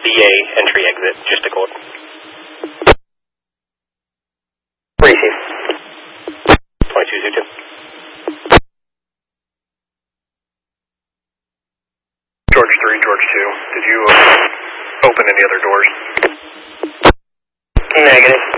BA entry exit, just a code. Receive. 2202. George 3, George 2, did you open any other doors? Negative.